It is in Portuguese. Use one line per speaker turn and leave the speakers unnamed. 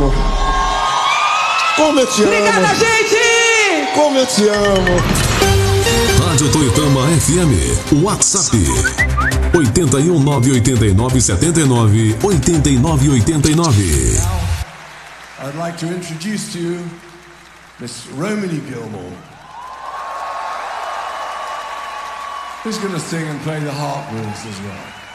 amo. Como eu te amo.
Obrigada, gente!
Como eu te amo.
Rádio Toitama FM, WhatsApp 81989798989.
I'd like to introduce to you Miss Romany Gilmore, who's going to sing and play the harp with us as well.